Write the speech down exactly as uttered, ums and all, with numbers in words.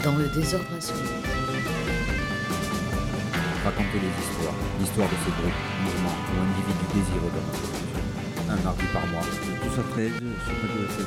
Dans le désordre absolu. Raconter les histoires, l'histoire de ces groupes, mouvements ou individus désireux de notre culture. Un mardi par mois. De douze à treize sur Radio S F